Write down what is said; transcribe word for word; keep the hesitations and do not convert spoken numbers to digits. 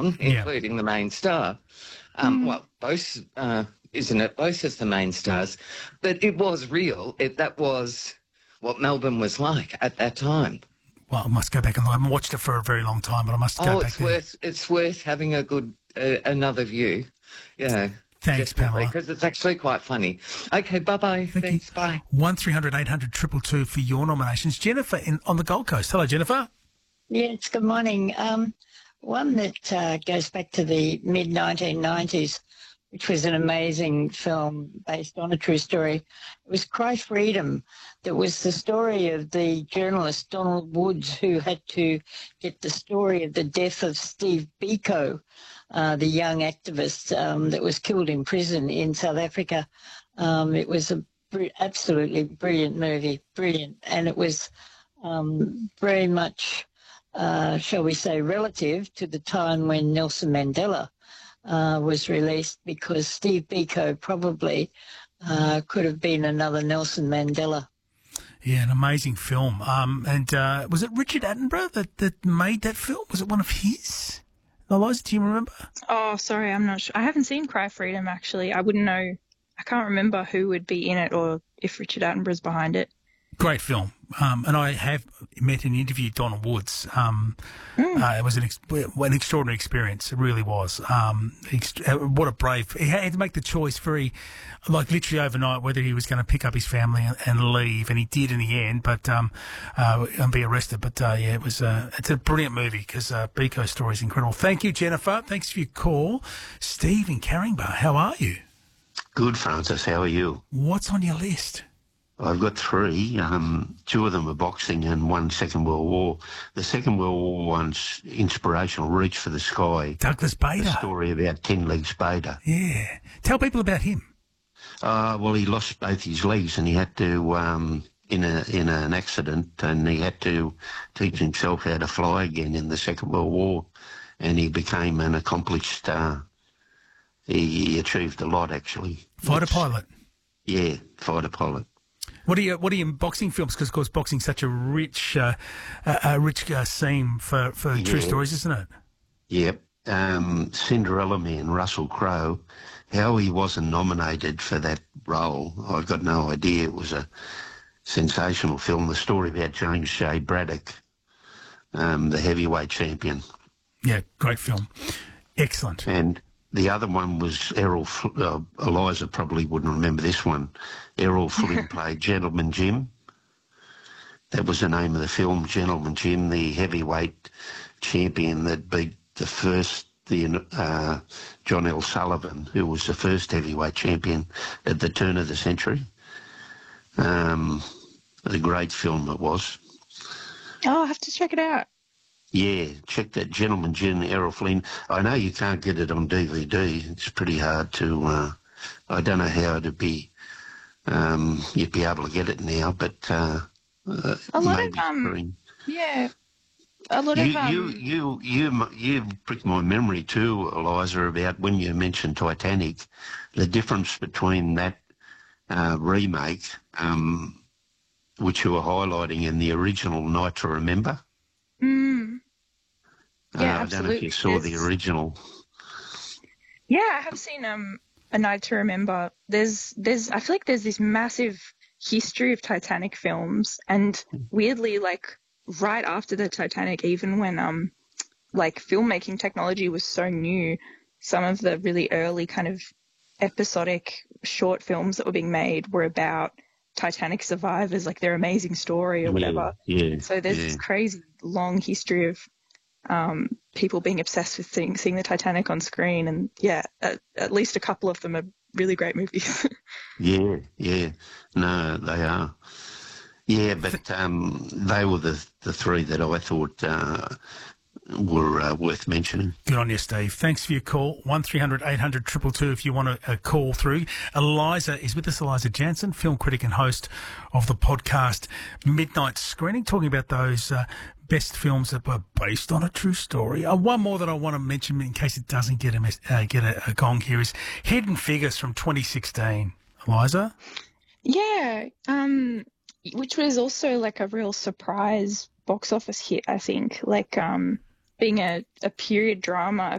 on, Yeah. including the main star. Um, Well, both, uh, isn't it? Both as the main stars. But it was real. It, that was what Melbourne was like at that time. Well, I must go back and I haven't watched it for a very long time, but I must go Oh, back it's there. worth it's worth having a good uh, another view. Yeah. Thanks, Pamela. Because it's actually quite funny. Okay, bye-bye. Thank Thanks, you. bye. one three hundred eight hundred two two two for your nominations. Jennifer in, on the Gold Coast. Hello, Jennifer. Yes, good morning. Um, one that uh, goes back to the mid nineteen nineties, which was an amazing film based on a true story. It was Cry Freedom. That was the story of the journalist Donald Woods, who had to get the story of the death of Steve Biko, uh, the young activist um, that was killed in prison in South Africa. Um, it was a br- absolutely brilliant movie, brilliant. And it was um, very much, uh, shall we say, relative to the time when Nelson Mandela uh, was released, because Steve Biko probably uh, could have been another Nelson Mandela. Yeah, an amazing film. Um, and uh, was it Richard Attenborough that, that made that film? Was it one of his? Eliza, do you remember? Oh, sorry, I'm not sure. I haven't seen Cry Freedom, actually. I wouldn't know. I can't remember who would be in it or if Richard Attenborough's behind it. Great film. Um, and I have met and interviewed Donald Woods. Um, mm. uh, it was an, ex- an extraordinary experience. It really was. Um, ex- what a brave... He had to make the choice very, like literally overnight, whether he was going to pick up his family and, and leave, and he did in the end, but um, uh, and be arrested. But, uh, yeah, it was uh, it's a brilliant movie because uh, Biko's story is incredible. Thank you, Jennifer. Thanks for your call. Steve in Caringbah, how are you? Good, Francis. How are you? What's on your list? I've got three. Um, two of them are boxing and one Second World War. The Second World War one's inspirational, Reach for the Sky. Douglas Bader. The story about Ten Legs Bader. Yeah. Tell people about him. Uh, well, he lost both his legs and he had to, um, in a in an accident, and he had to teach himself how to fly again in the Second World War. And he became an accomplished, uh, he, he achieved a lot, actually. Fighter it's, pilot. Yeah, fighter pilot. What are you? What are you in boxing films? Because, of course, boxing's such a rich, uh, a rich uh, scene for, for yeah. true stories, isn't it? Yep. Um, Cinderella Man, Russell Crowe. How he wasn't nominated for that role, I've got no idea. It was a sensational film. The story about James J. Braddock, um, the heavyweight champion. Yeah, great film. Excellent. And the other one was Errol, uh, Eliza probably wouldn't remember this one. Errol Flynn played Gentleman Jim. That was the name of the film, Gentleman Jim, the heavyweight champion that beat the first, the uh, John L. Sullivan, who was the first heavyweight champion at the turn of the century. Um, a great film it was. Oh, I'll have to check it out. Yeah, check that, Gentleman Jim, Errol Flynn. I know you can't get it on D V D. It's pretty hard to, uh, I don't know how it'd be, um, you'd be able to get it now, but uh, uh, a lot maybe of, um, screen. yeah, a lot you, of, um... You, you, you, you pricked my memory too, Eliza, about when you mentioned Titanic, the difference between that uh, remake, um, which you were highlighting, and the original Night to Remember. Mm. Yeah, uh, I don't know if you saw There's... the original. Yeah, I have seen um A Night to Remember. There's there's I feel like there's this massive history of Titanic films, and weirdly, like right after the Titanic, even when um like filmmaking technology was so new, some of the really early kind of episodic short films that were being made were about Titanic survivors, like their amazing story or whatever. Yeah, yeah, so there's yeah. this crazy long history of um, people being obsessed with seeing, seeing the Titanic on screen, and yeah, at, at least a couple of them are really great movies. yeah, yeah, no, they are. Yeah, but um, they were the the three that I thought uh, were uh, worth mentioning. Good on you, Steve. Thanks for your call. one three hundred eight hundred two two two if you want to uh, call through. Eliza is with us, Eliza Jansen, film critic and host of the podcast Midnight Screening, talking about those uh, best films that were based on a true story. Uh, one more that I want to mention in case it doesn't get a, mes- uh, get a, a gong here is Hidden Figures from twenty sixteen. Eliza? Yeah, um, which was also like a real surprise box office hit, I think. Like, um, being a, a period drama